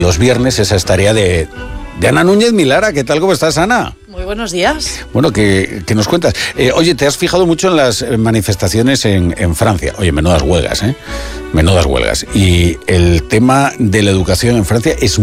los viernes esa es tarea de Ana Núñez Milara. ¿Qué tal? ¿Cómo estás, Ana? Muy buenos días. Bueno, ¿qué nos cuentas? Oye, te has fijado mucho en las manifestaciones en Francia. Oye, menudas huelgas, ¿eh? Menudas huelgas. Y el tema de la educación en Francia es